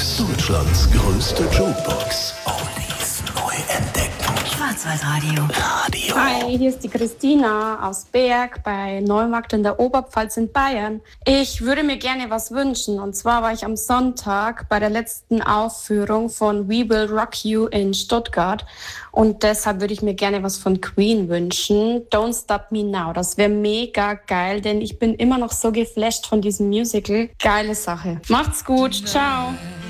Deutschlands größte Jukebox. Oldies neu entdecken. Schwarzwaldradio. Hi, hier ist die Christina aus Berg bei Neumarkt in der Oberpfalz in Bayern. Ich würde mir gerne was wünschen. Und zwar war ich am Sonntag bei der letzten Aufführung von We Will Rock You in Stuttgart. Und deshalb würde ich mir gerne was von Queen wünschen. Don't Stop Me Now. Das wäre mega geil, denn ich bin immer noch so geflasht von diesem Musical. Geile Sache. Macht's gut. Ciao.